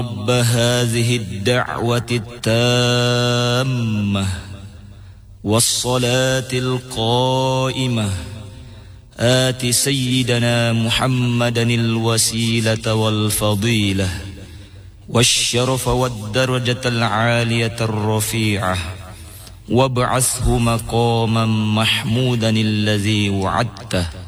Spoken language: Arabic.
رب هذه الدعوة التامة والصلاة القائمة آت سيدنا محمدا الوسيلة والفضيلة والشرف والدرجة العالية الرفيعة وابعثه مقاما محمودا الذي وعدته